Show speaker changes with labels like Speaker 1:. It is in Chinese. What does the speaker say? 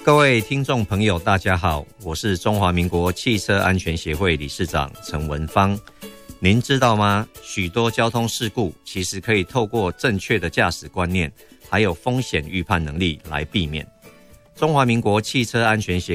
Speaker 1: 各位听众朋友大家好，我是中华民国汽车安全协会理事长陈文芳。您知道吗？许多交通事故其实可以透过正确的驾驶观念还有风险预判能力来避免。中华民国汽车安全协